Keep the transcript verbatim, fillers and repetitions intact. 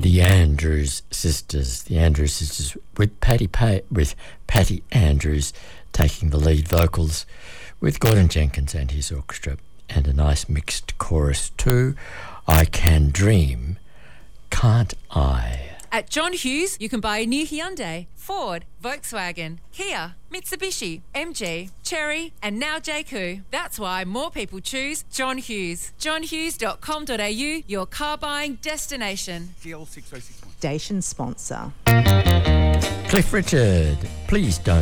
the Andrews Sisters. The Andrews Sisters with Patty pa- with Patty Andrews taking the lead vocals, with Gordon Jenkins and his orchestra, and a nice mixed chorus too. I Can Dream, Can't I? At John Hughes, you can buy a new Hyundai, Ford, Volkswagen, Kia, Mitsubishi, M G, Chery, and now J Q. That's why more people choose John Hughes. john hughes dot com dot a u, your car buying destination. D L six oh six one. Station sponsor. Cliff Richard, please don't